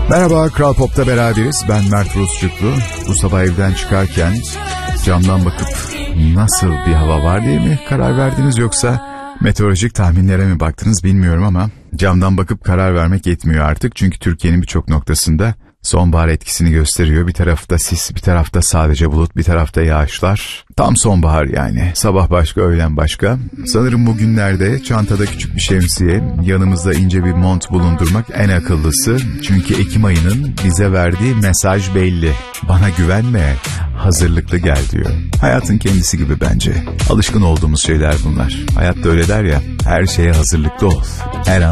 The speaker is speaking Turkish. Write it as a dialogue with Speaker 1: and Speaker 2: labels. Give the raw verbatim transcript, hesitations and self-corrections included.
Speaker 1: Merhaba, Kral Pop'ta beraberiz. Ben Mert Rusçuklu. Bu sabah evden çıkarken camdan bakıp nasıl bir hava var diye mi karar verdiniz, yoksa meteorolojik tahminlere mi baktınız bilmiyorum ama camdan bakıp karar vermek yetmiyor artık. Çünkü Türkiye'nin birçok noktasında sonbahar etkisini gösteriyor. Bir tarafta sis, bir tarafta sadece bulut, bir tarafta yağışlar. Tam sonbahar yani. Sabah başka, öğlen başka. Sanırım bugünlerde çantada küçük bir şemsiye, yanımızda ince bir mont bulundurmak en akıllısı. Çünkü Ekim ayının bize verdiği mesaj belli. Bana güvenme, hazırlıklı gel diyor. Hayatın kendisi gibi bence. Alışkın olduğumuz şeyler bunlar. Hayatta öyle der ya, her şeye hazırlıklı ol. Her an